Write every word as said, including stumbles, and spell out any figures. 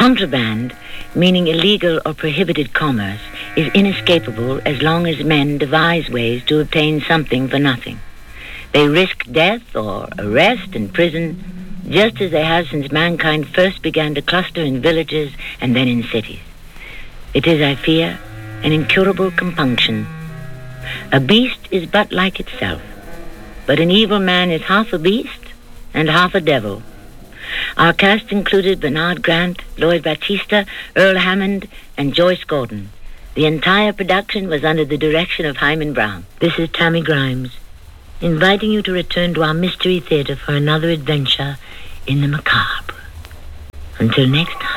Contraband, meaning illegal or prohibited commerce, is inescapable as long as men devise ways to obtain something for nothing. They risk death or arrest and prison, just as they have since mankind first began to cluster in villages and then in cities. It is, I fear, an incurable compunction. A beast is but like itself, but an evil man is half a beast and half a devil. Our cast included Bernard Grant, Lloyd Battista, Earl Hammond, and Joyce Gordon. The entire production was under the direction of Hyman Brown. This is Tammy Grimes, inviting you to return to our Mystery Theater for another adventure in the macabre. Until next time.